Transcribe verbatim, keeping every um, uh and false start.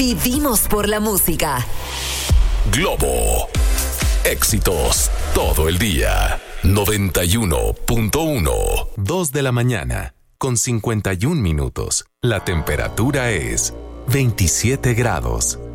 Vivimos por la música. Globo. Éxitos todo el día. noventa y uno punto uno. Dos de la mañana, con cincuenta y un minutos. La temperatura es veintisiete grados.